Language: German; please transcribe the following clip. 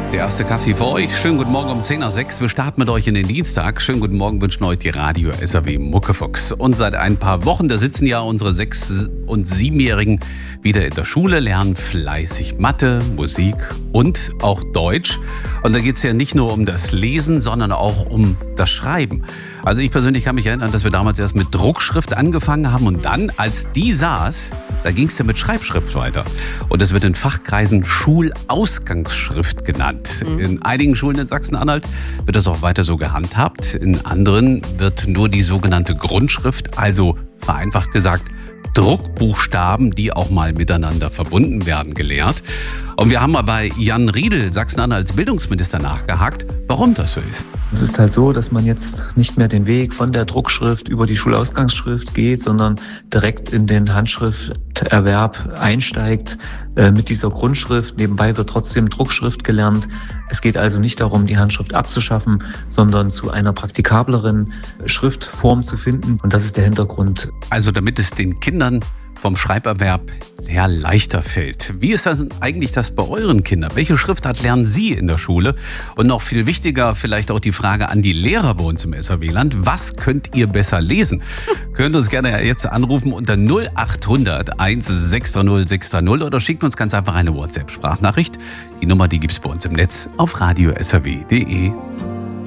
Der erste Kaffee für euch. Schönen guten Morgen um 10 nach 6. Wir starten mit euch in den Dienstag. Schönen guten Morgen wünschen euch die Radio SAW Muckefuchs. Und seit ein paar Wochen, da sitzen ja unsere 6- und 7-Jährigen wieder in der Schule, lernen fleißig Mathe, Musik und auch Deutsch. Und da geht es ja nicht nur um das Lesen, sondern auch um das Schreiben. Also ich persönlich kann mich erinnern, dass wir damals erst mit Druckschrift angefangen haben und dann, als die saß, da ging es ja mit Schreibschrift weiter. Und das wird in Fachkreisen Schulausgangsschrift genannt. In einigen Schulen in Sachsen-Anhalt wird das auch weiter so gehandhabt. In anderen wird nur die sogenannte Grundschrift, also vereinfacht gesagt Druckbuchstaben, die auch mal miteinander verbunden werden, gelehrt. Und wir haben mal bei Jan Riedel, Sachsen-Anhalts Bildungsminister, nachgehakt, warum das so ist. Es ist halt so, dass man jetzt nicht mehr den Weg von der Druckschrift über die Schulausgangsschrift geht, sondern direkt in den Handschrifterwerb einsteigt mit dieser Grundschrift. Nebenbei wird trotzdem Druckschrift gelernt. Es geht also nicht darum, die Handschrift abzuschaffen, sondern zu einer praktikableren Schriftform zu finden. Und das ist der Hintergrund. Also damit es den Kindern vom Schreiberwerb her leichter fällt. Wie ist das eigentlich das bei euren Kindern? Welche Schriftart lernen Sie in der Schule? Und noch viel wichtiger vielleicht auch die Frage an die Lehrer bei uns im SAW-Land. Was könnt ihr besser lesen? Könnt uns gerne jetzt anrufen unter 0800 1630 630 oder schickt uns ganz einfach eine WhatsApp-Sprachnachricht. Die Nummer, die gibt's bei uns im Netz auf radiosw.de.